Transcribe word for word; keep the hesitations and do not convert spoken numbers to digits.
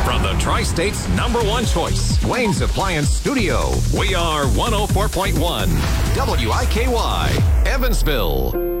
From the Tri-State's number one choice, Wayne's Appliance Studio, we are one oh four point one W I K Y, Evansville.